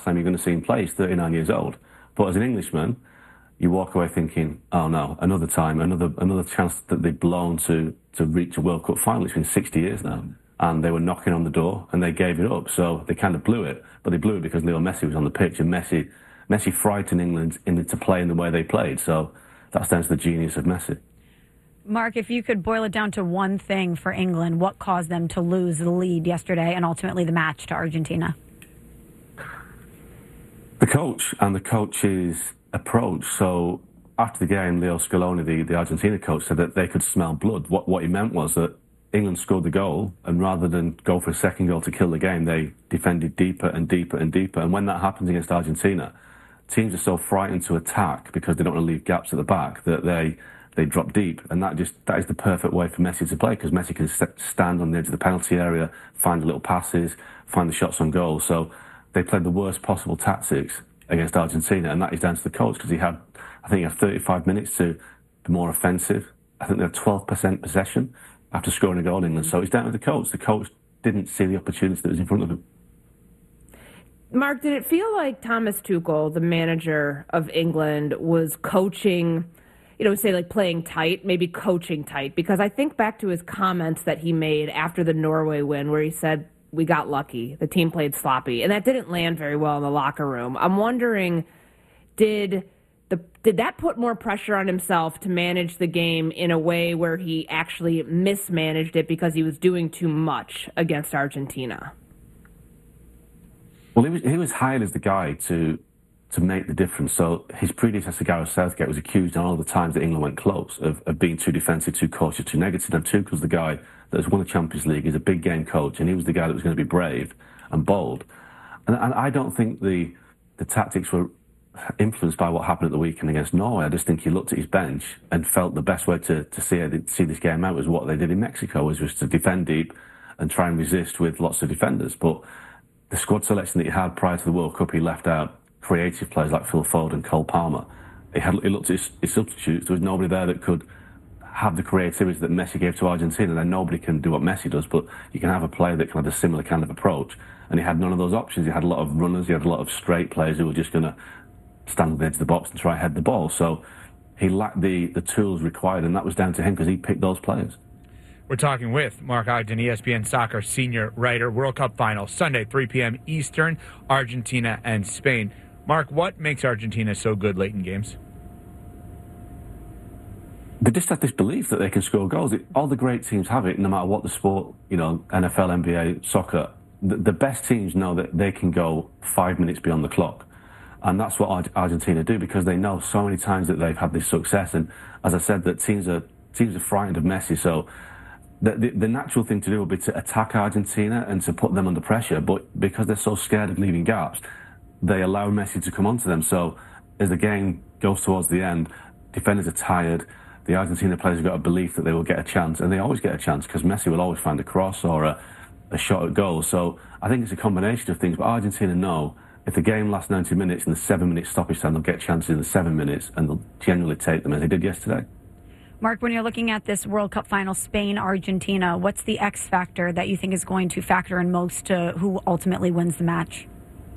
time you're going to see him play. He's 39 years old. But as an Englishman, you walk away thinking, oh no, another time, another chance that they've blown to reach a World Cup final. It's been 60 years now. And they were knocking on the door and they gave it up. So they kind of blew it. But they blew it because Leo Messi was on the pitch, and Messi frightened England into playing the way they played. So that's down to the genius of Messi. Mark, if you could boil it down to one thing for England, what caused them to lose the lead yesterday and ultimately the match to Argentina? The coach and the coach's approach. So after the game, Leo Scaloni, the Argentina coach, said that they could smell blood. What he meant was that England scored the goal, and rather than go for a second goal to kill the game, they defended deeper and deeper and deeper. And when that happens against Argentina, teams are so frightened to attack because they don't want to leave gaps at the back that they drop deep. And that is the perfect way for Messi to play, because Messi can stand on the edge of the penalty area, find the little passes, find the shots on goal. So they played the worst possible tactics against Argentina, and that is down to the coach, because I think he had 35 minutes to be more offensive. I think they had 12% possession after scoring a goal in England. So it's down to the coach. The coach didn't see the opportunity that was in front of him. Mark, did it feel like Thomas Tuchel, the manager of England, was coaching, say like playing tight, maybe coaching tight? Because I think back to his comments that he made after the Norway win, where he said, we got lucky, the team played sloppy, and that didn't land very well in the locker room. I'm wondering, did that put more pressure on himself to manage the game in a way where he actually mismanaged it because he was doing too much against Argentina? Well, he was hired as the guy to make the difference. So his predecessor, Gareth Southgate, was accused on all the times that England went close of being too defensive, too cautious, too negative. And Tuchel's the guy that has won the Champions League. He's a big game coach, and he was the guy that was going to be brave and bold. And I don't think the tactics were influenced by what happened at the weekend against Norway. I just think he looked at his bench and felt the best way to see this game out was what they did in Mexico, was just to defend deep and try and resist with lots of defenders. But the squad selection that he had prior to the World Cup, he left out creative players like Phil Foden, Cole Palmer. He looked at his substitutes. There was nobody there that could have the creativity that Messi gave to Argentina. Then nobody can do what Messi does, but you can have a player that can have a similar kind of approach. And he had none of those options. He had a lot of runners. He had a lot of straight players who were just going to stand at the edge of the box and try and head the ball. So he lacked the tools required, and that was down to him because he picked those players. We're talking with Mark Ogden, ESPN Soccer senior writer. World Cup final, Sunday, 3 p.m. Eastern, Argentina and Spain. Mark, what makes Argentina so good late in games? They just have this belief that they can score goals. All the great teams have it, no matter what the sport, NFL, NBA, soccer. The best teams know that they can go 5 minutes beyond the clock. And that's what Argentina do, because they know so many times that they've had this success. And as I said, that teams are frightened of Messi. So the natural thing to do would be to attack Argentina and to put them under pressure. But because they're so scared of leaving gaps, they allow Messi to come onto them. So as the game goes towards the end, defenders are tired. The Argentina players have got a belief that they will get a chance, and they always get a chance because Messi will always find a cross or a shot at goal. So I think it's a combination of things. But Argentina know if the game lasts 90 minutes and the 7-minute stoppage time, they'll get chances in the 7 minutes, and they'll generally take them as they did yesterday. Mark, when you're looking at this World Cup final, Spain-Argentina, what's the X factor that you think is going to factor in most to who ultimately wins the match?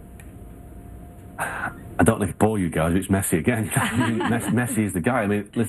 I don't know if I bore you guys, but it's Messi again. Messi is the guy.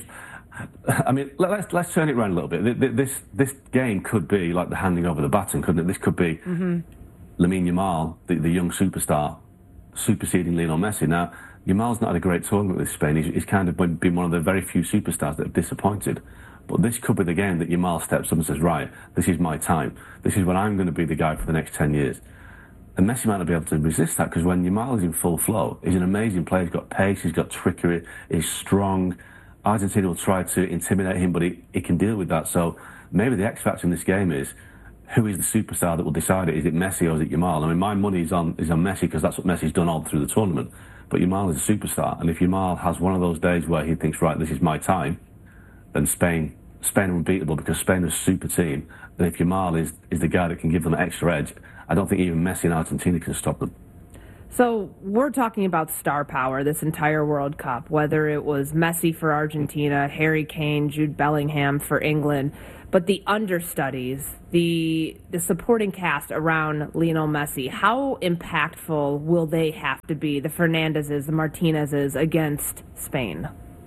Let's turn it around a little bit. This game could be like the handing over the baton, couldn't it? This could be Lamine Yamal, the young superstar, superseding Lionel Messi. Now, Yamal's not had a great tournament with Spain. He's kind of been one of the very few superstars that have disappointed. But this could be the game that Yamal steps up and says, right, this is my time. This is when I'm going to be the guy for the next 10 years. And Messi might not be able to resist that, because when Yamal is in full flow, he's an amazing player. He's got pace, he's got trickery, he's strong. Argentina will try to intimidate him, but he can deal with that. So maybe the X factor in this game is, who is the superstar that will decide it? Is it Messi or is it Yamal? I mean, my money is on Messi, because that's what Messi's done all through the tournament. But Yamal is a superstar, and if Yamal has one of those days where he thinks, right, this is my time, then Spain are unbeatable, because Spain is a super team. And if Yamal is the guy that can give them an extra edge, I don't think even Messi and Argentina can stop them. So we're talking about star power this entire World Cup, whether it was Messi for Argentina, Harry Kane, Jude Bellingham for England, but the understudies, the supporting cast around Lionel Messi, how impactful will they have to be, the Fernandezes, the Martinezes, against Spain?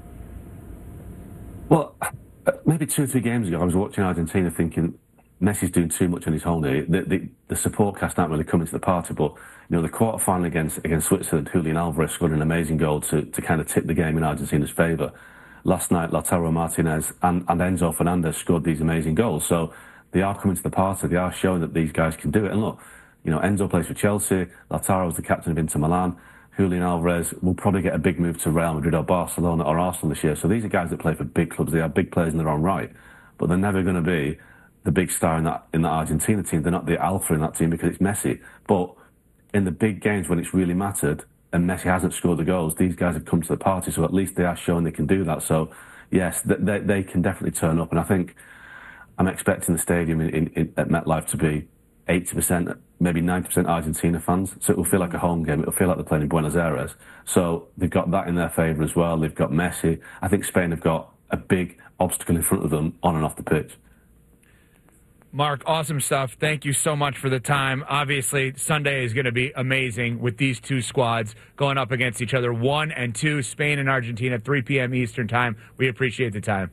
Well, maybe 2 or 3 games ago, I was watching Argentina thinking, Messi's doing too much on his own here. The support cast aren't really coming to the party, but the quarterfinal against Switzerland, Julian Alvarez scored an amazing goal to kind of tip the game in Argentina's favour. Last night, Lautaro Martinez and Enzo Fernandez scored these amazing goals. So they are coming to the party. They are showing that these guys can do it. And look, Enzo plays for Chelsea. Lautaro is the captain of Inter Milan. Julian Alvarez will probably get a big move to Real Madrid or Barcelona or Arsenal this year. So these are guys that play for big clubs. They are big players in their own right, but they're never going to be the big star in that Argentina team. They're not the alpha in that team because it's Messi. But in the big games when it's really mattered and Messi hasn't scored the goals, these guys have come to the party. So at least they are showing they can do that. So yes, they can definitely turn up. And I think I'm expecting the stadium at MetLife to be 80%, maybe 90% Argentina fans. So it will feel like a home game. It will feel like they're playing in Buenos Aires. So they've got that in their favour as well. They've got Messi. I think Spain have got a big obstacle in front of them on and off the pitch. Mark, awesome stuff. Thank you so much for the time. Obviously, Sunday is going to be amazing with these two squads going up against each other, 1 and 2, Spain and Argentina, 3 p.m. Eastern time. We appreciate the time.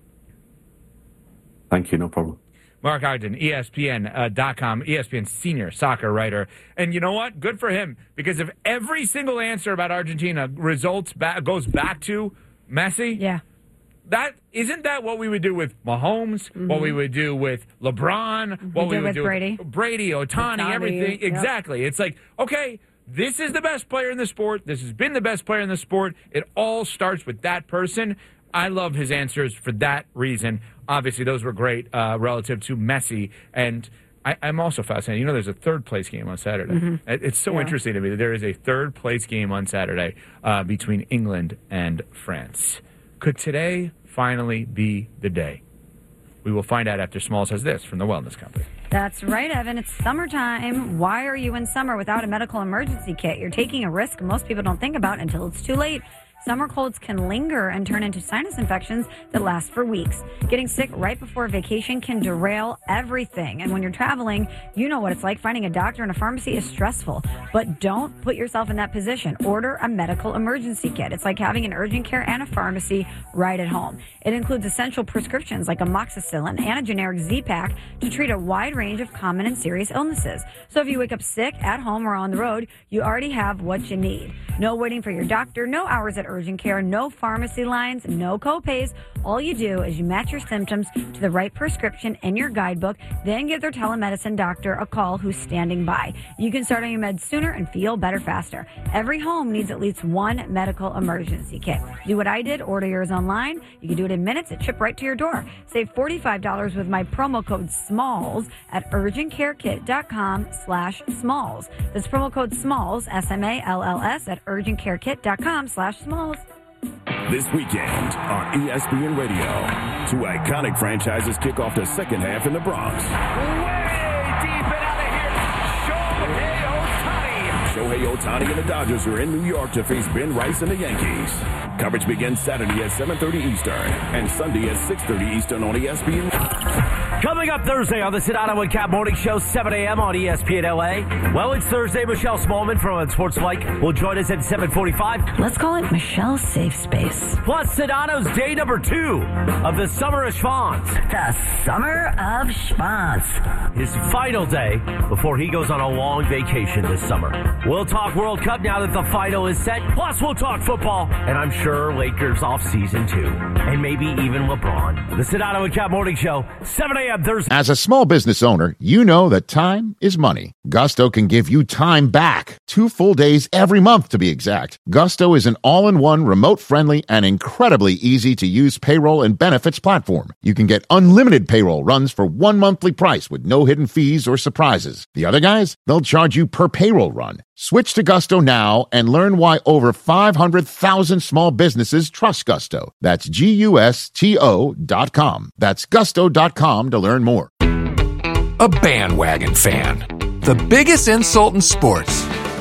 Thank you, no problem. Mark Ogden, ESPN.com, ESPN senior soccer writer. And you know what? Good for him, because if every single answer about Argentina goes back to Messi, yeah. Isn't that what we would do with Mahomes, what we would do with LeBron, what we would do with Brady, Ohtani, everything? Yep. Exactly. It's like, okay, this is the best player in the sport. This has been the best player in the sport. It all starts with that person. I love his answers for that reason. Obviously, those were great relative to Messi. And I'm also fascinated. There's a third-place game on Saturday. It's so interesting to me that there is a third-place game on Saturday between England and France. Could today finally be the day? We will find out after Smalls has this from the Wellness Company. That's right, Evan. It's summertime. Why are you in summer without a medical emergency kit? You're taking a risk most people don't think about until it's too late. Summer colds can linger and turn into sinus infections that last for weeks. Getting sick right before vacation can derail everything. And when you're traveling, you know what it's like. Finding a doctor and a pharmacy is stressful. But don't put yourself in that position. Order a medical emergency kit. It's like having an urgent care and a pharmacy right at home. It includes essential prescriptions like amoxicillin and a generic Z-Pak to treat a wide range of common and serious illnesses. So if you wake up sick at home or on the road, you already have what you need. No waiting for your doctor, no hours at urgent care, no pharmacy lines, no copays. All you do is you match your symptoms to the right prescription in your guidebook, then give their telemedicine doctor a call who's standing by. You can start on your meds sooner and feel better faster. Every home needs at least one medical emergency kit. Do what I did, order yours online. You can do it in minutes. It shipped right to your door. Save $45 with my promo code SMALLS at urgentcarekit.com/SMALLS. That's promo code SMALLS, SMALLS, at urgentcarekit.com/SMALLS. This weekend on ESPN Radio, 2 iconic franchises kick off the second half in the Bronx. Way deep and out of here, Shohei Ohtani and the Dodgers are in New York to face Ben Rice and the Yankees. Coverage begins Saturday at 7:30 Eastern and Sunday at 6:30 Eastern on ESPN. Coming up Thursday on the Sedano and Cap Morning Show, 7 a.m. on ESPN LA. Well, it's Thursday. Michelle Smallman from Sports Mike will join us at 7:45. Let's call it Michelle's Safe Space. Plus, Sedano's day number 2 of the Summer of Schwanz. The Summer of Schwanz. His final day before he goes on a long vacation this summer. We'll talk World Cup now that the final is set. Plus, we'll talk football. And I'm sure Lakers off season too. And maybe even LeBron. The Sedano and Cap Morning Show, 7 a.m. Thursday. As a small business owner, you know that time is money. Gusto can give you time back. 2 full days every month, to be exact. Gusto is an all-in-one, remote-friendly, and incredibly easy-to-use payroll and benefits platform. You can get unlimited payroll runs for 1 monthly price with no hidden fees or surprises. The other guys, they'll charge you per payroll run. Switch to Gusto now and learn why over 500,000 small businesses trust Gusto. That's GUSTO.com. That's Gusto.com to learn more. A bandwagon fan. The biggest insult in sports.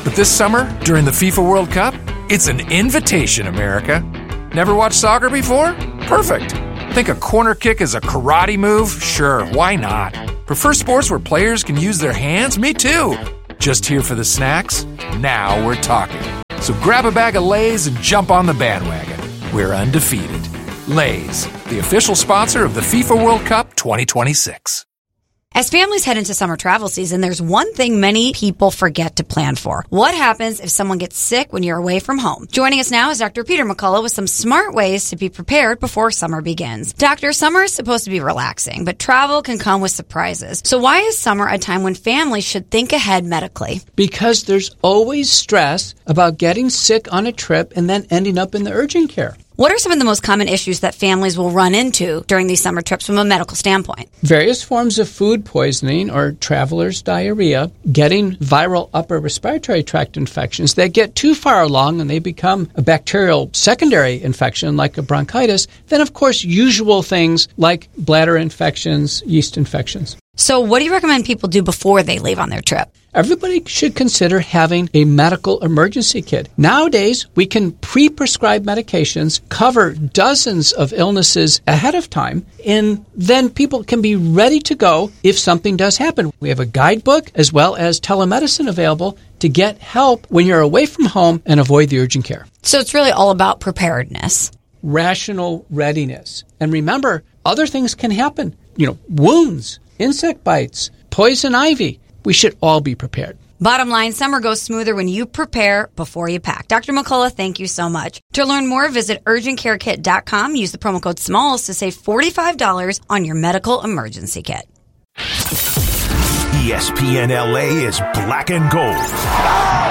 But this summer, during the FIFA World Cup, it's an invitation, America. Never watched soccer before? Perfect. Think a corner kick is a karate move? Sure, why not? Prefer sports where players can use their hands? Me too. Just here for the snacks? Now we're talking. So grab a bag of Lay's and jump on the bandwagon. We're undefeated. Lay's, the official sponsor of the FIFA World Cup 2026. As families head into summer travel season, there's one thing many people forget to plan for. What happens if someone gets sick when you're away from home? Joining us now is Dr. Peter McCullough with some smart ways to be prepared before summer begins. Doctor, summer is supposed to be relaxing, but travel can come with surprises. So why is summer a time when families should think ahead medically? Because there's always stress about getting sick on a trip and then ending up in the urgent care. What are some of the most common issues that families will run into during these summer trips from a medical standpoint? Various forms of food poisoning or traveler's diarrhea, getting viral upper respiratory tract infections that get too far along and they become a bacterial secondary infection like a bronchitis. Then, of course, usual things like bladder infections, yeast infections. So what do you recommend people do before they leave on their trip? Everybody should consider having a medical emergency kit. Nowadays, we can pre-prescribe medications, cover dozens of illnesses ahead of time, and then people can be ready to go if something does happen. We have a guidebook as well as telemedicine available to get help when you're away from home and avoid the urgent care. So it's really all about preparedness. Rational readiness. And remember, other things can happen. Wounds, insect bites, poison ivy. We should all be prepared. Bottom line, summer goes smoother when you prepare before you pack. Dr. McCullough, thank you so much. To learn more, visit urgentcarekit.com. Use the promo code SMALLS to save $45 on your medical emergency kit. ESPN LA is black and gold.